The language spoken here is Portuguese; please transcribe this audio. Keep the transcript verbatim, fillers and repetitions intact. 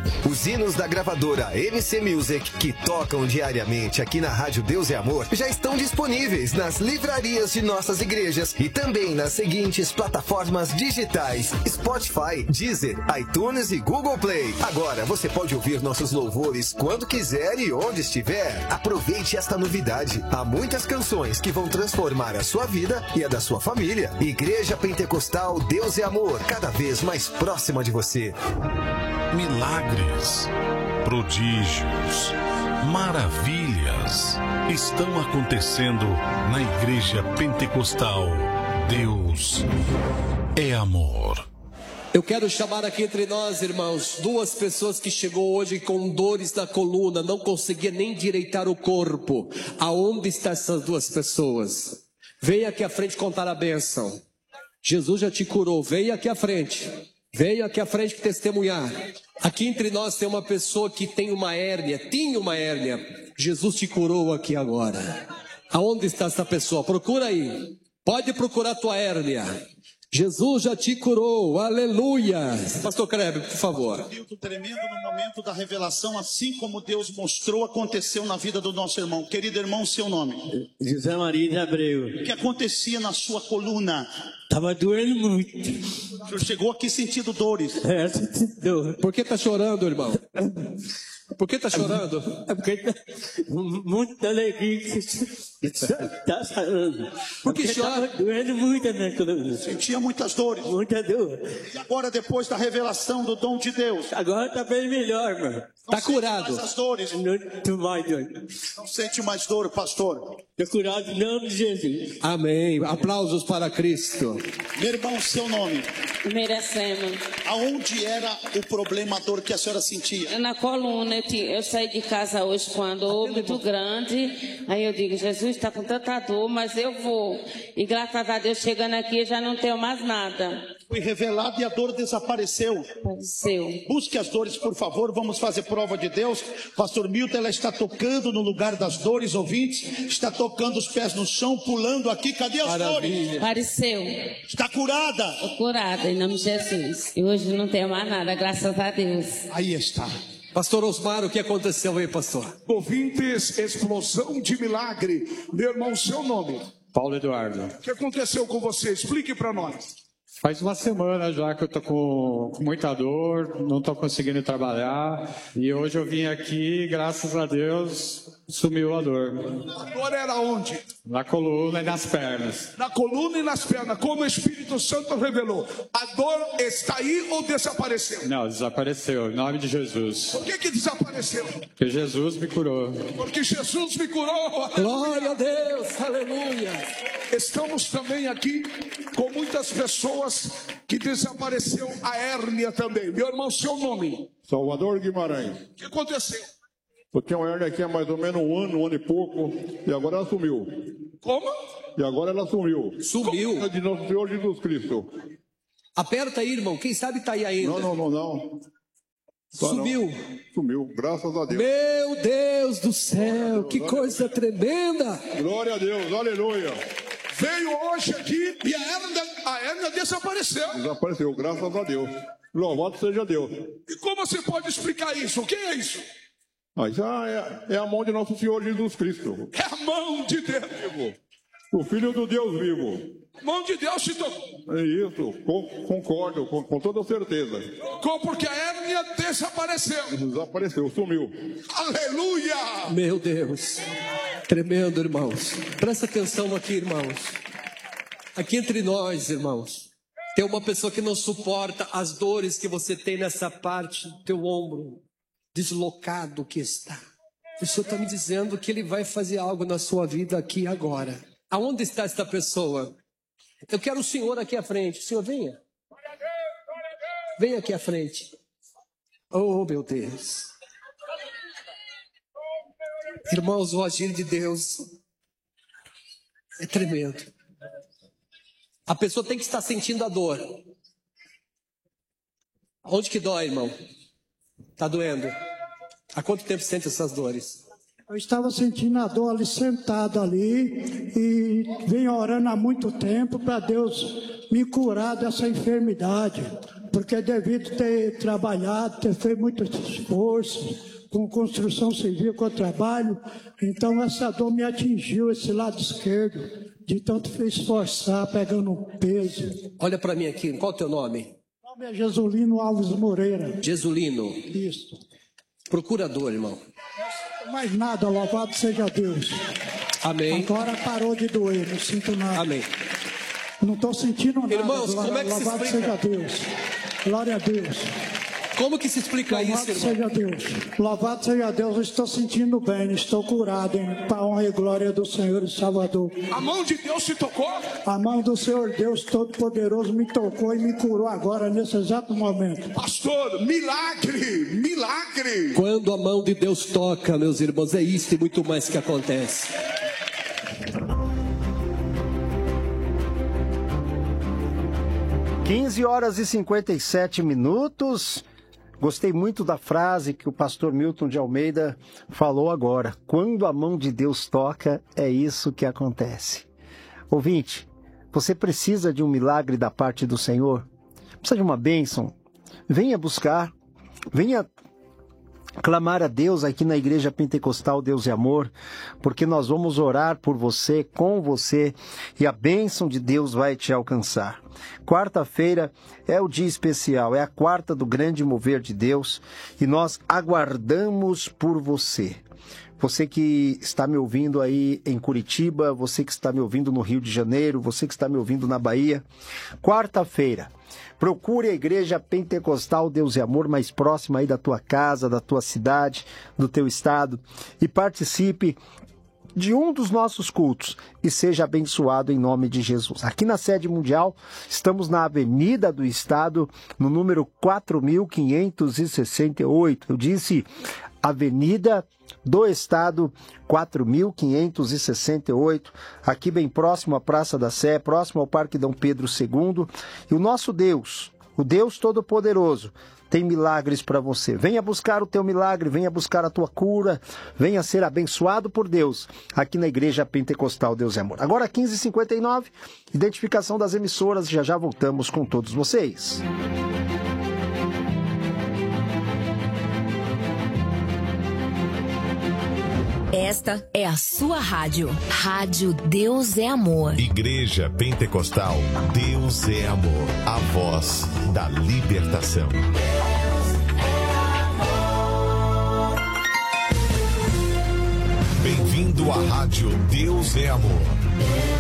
Os hinos da gravadora M C Music, que tocam diariamente aqui na Rádio Deus e Amor, já estão disponíveis nas livrarias de nossas igrejas e também nas seguintes plataformas digitais: Spotify, Deezer, iTunes e Google Play. Agora você pode ouvir nossos louvores quando quiser e onde estiver. Aproveite esta novidade. Há muitas canções que vão transformar a sua vida e a da sua família. Igreja Pentecostal Deus e Amor, cada vez mais próxima de você. Milagres, prodígios, maravilhas estão acontecendo na Igreja Pentecostal Deus é Amor. Eu quero chamar aqui entre nós, irmãos, duas pessoas que chegou hoje com dores na coluna, não conseguia nem direitar o corpo. Aonde estão essas duas pessoas? Venha aqui à frente contar a bênção. Jesus já te curou, venha aqui à frente. Venha aqui à frente testemunhar. Aqui entre nós tem uma pessoa que tem uma hérnia, tinha uma hérnia. Jesus te curou aqui agora. Aonde está essa pessoa? Procura aí. Pode procurar a tua hérnia. Jesus já te curou, aleluia. Pastor Kleber, por favor. Um tremendo no momento da revelação, assim como Deus mostrou, aconteceu na vida do nosso irmão. Querido irmão, seu nome? José Maria de Abreu. O que acontecia na sua coluna? Tava doendo muito. O senhor chegou aqui sentindo dores. É, sentindo dor. Por que tá chorando, irmão? Por que tá chorando? É porque tá muita alegria que tá chorando. Por que chora? Tava doendo muito, né? Sentia muitas dores. Muita dor. E agora, depois da revelação do dom de Deus? Agora tá bem melhor, mano. Tá curado. Mais as dores. Não tô mais dor. Não sente mais dor, pastor. Tô curado em nome de Jesus. Amém. Aplausos para Cristo. Meu irmão, seu nome? Merecemos. Aonde era o problema, a dor que a senhora sentia? Na coluna, eu, tinha, eu saí de casa hoje com a dor muito grande. Aí eu digo, Jesus está com tanta dor, mas eu vou. E graças a Deus, chegando aqui, eu já não tenho mais nada. Foi revelado e a dor desapareceu. Apareceu. Busque as dores, por favor. Vamos fazer prova de Deus. Pastor Milton, ela está tocando no lugar das dores, ouvintes. Está tocando os pés no chão, pulando aqui. Cadê as Maravilha. dores? Apareceu. Está curada. Estou curada, em nome de Jesus. E hoje não tenho mais nada, graças a Deus. Aí está. Pastor Osmar, o que aconteceu aí, pastor? Ouvintes, explosão de milagre. Meu irmão, seu nome? Paulo Eduardo. O que aconteceu com você? Explique para nós. Faz uma semana já que eu tô com muita dor, não tô conseguindo trabalhar. E hoje eu vim aqui, graças a Deus, sumiu a dor. A dor era onde? Na coluna e nas pernas. Na coluna e nas pernas, como o Espírito Santo revelou. A dor está aí ou desapareceu? Não, desapareceu, em nome de Jesus. Por que que desapareceu? Porque Jesus me curou. Porque Jesus me curou. Glória a Deus, aleluia. Estamos também aqui com muitas pessoas que desapareceu a hérnia também. Meu irmão, seu nome? Salvador Guimarães. O que aconteceu? Eu tinha uma hérnia aqui há mais ou menos um ano, um ano e pouco, e agora ela sumiu. Como? E agora ela sumiu. Sumiu. É de nosso Senhor Jesus Cristo. Aperta aí, irmão. Quem sabe tá aí ainda. Não, não, não, não. Tá, Sumiu. Não. Sumiu, graças a Deus. Meu Deus do céu, que coisa tremenda. Glória a Deus, aleluia. Veio hoje aqui e a hérnia, a hérnia desapareceu. Desapareceu, graças a Deus. Louvado seja Deus. E como você pode explicar isso? O que é isso? Ah, isso é, é a mão de nosso Senhor Jesus Cristo. É a mão de Deus. O Filho do Deus vivo. Mão de Deus te tocou. É isso, com, concordo, com, com toda certeza. Tocou porque a hérnia desapareceu. Desapareceu, sumiu. Aleluia! Meu Deus, tremendo, irmãos. Presta atenção aqui, irmãos. Aqui entre nós, irmãos, tem uma pessoa que não suporta as dores que você tem nessa parte do teu ombro, deslocado que está. O Senhor está me dizendo que Ele vai fazer algo na sua vida aqui e agora. Aonde está esta pessoa? Eu quero o Senhor aqui à frente. Senhor, venha. Venha aqui à frente. Oh, meu Deus. Irmãos, o agir de Deus é tremendo. A pessoa tem que estar sentindo a dor. Onde que dói, irmão? Está doendo? Há quanto tempo sente essas dores? Eu estava sentindo a dor ali, sentado ali, e venho orando há muito tempo para Deus me curar dessa enfermidade. porque devido ter trabalhado, ter feito muito esforço com construção civil, com trabalho, então essa dor me atingiu esse lado esquerdo, de tanto esforçar, pegando um peso. Olha para mim aqui, qual é o teu nome? Meu nome é Jesulino Alves Moreira. Jesulino. Isso. Procurador, irmão. Mais nada, louvado seja Deus. Amém. Agora parou de doer, não sinto nada. Amém. Não estou sentindo nada. Irmãos, glória, como é que se louvado explica? seja Deus. Glória a Deus. Como que se explica Louvado isso, irmão? seja Deus. Louvado seja Deus, eu estou sentindo bem, estou curado, hein? Para a honra e glória do Senhor e Salvador. A mão de Deus te tocou? A mão do Senhor Deus Todo-Poderoso me tocou e me curou agora, nesse exato momento. Pastor, milagre, milagre. Quando a mão de Deus toca, meus irmãos, é isso e muito mais que acontece. quinze horas e cinquenta e sete minutos. Gostei muito da frase que o pastor Milton de Almeida falou agora. Quando a mão de Deus toca, é isso que acontece. Ouvinte, você precisa de um milagre da parte do Senhor? Precisa de uma bênção? Venha buscar, venha clamar a Deus aqui na Igreja Pentecostal Deus e Amor, porque nós vamos orar por você, com você, e a bênção de Deus vai te alcançar. Quarta-feira é o dia especial, é a quarta do grande mover de Deus, e nós aguardamos por você. Você que está me ouvindo aí em Curitiba, você que está me ouvindo no Rio de Janeiro, você que está me ouvindo na Bahia, quarta-feira, procure a Igreja Pentecostal Deus e Amor mais próxima aí da tua casa, da tua cidade, do teu estado, e participe de um dos nossos cultos e seja abençoado em nome de Jesus. Aqui na sede mundial, estamos na Avenida do Estado, no número quatro mil quinhentos e sessenta e oito. Eu disse Avenida do Estado, quatro mil quinhentos e sessenta e oito, aqui bem próximo à Praça da Sé, próximo ao Parque Dom Pedro segundo. E o nosso Deus, o Deus Todo-Poderoso, tem milagres para você. Venha buscar o teu milagre, venha buscar a tua cura, venha ser abençoado por Deus aqui na Igreja Pentecostal Deus e Amor. Agora quinze e cinquenta e nove, identificação das emissoras, já já voltamos com todos vocês. Esta é a sua rádio. Rádio Deus é Amor. Igreja Pentecostal Deus é Amor. A voz da libertação. Bem-vindo à Rádio Deus é Amor.